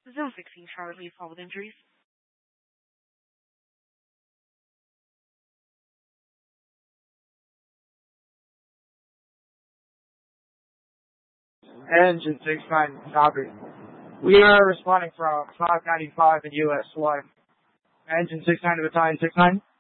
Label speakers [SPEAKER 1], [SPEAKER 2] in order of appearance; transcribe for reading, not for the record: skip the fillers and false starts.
[SPEAKER 1] Zone 16 Charlie, fall with injuries.
[SPEAKER 2] Engine 69, copy. We are responding from 595 in US 1. Engine 69 to battalion 69.